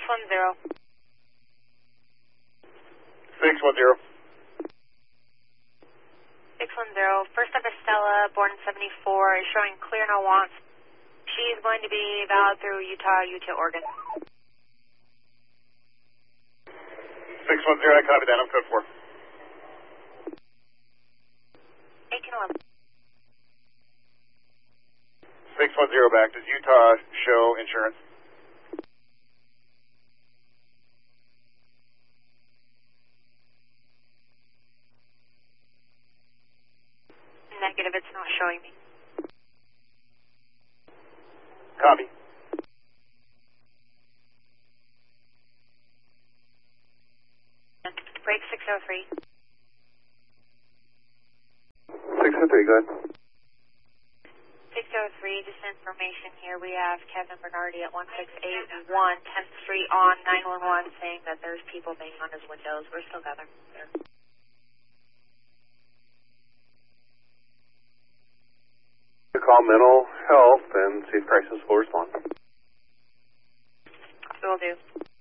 610. 610. 610. First up is Stella, born in 74, is showing clear no wants. She's going to be valid through Utah to Oregon. 610, I copy that. I'm code 4. 1811. 610 back. Does Utah show insurance? Negative, it's not showing me. Copy. Break 603. 603, go ahead. 603, just information here. We have Kevin Bernardi at 1681 10th Street on 911 saying that there's people banging on his windows. We're still gathering there. Call mental health and see if crisis will respond. Will do.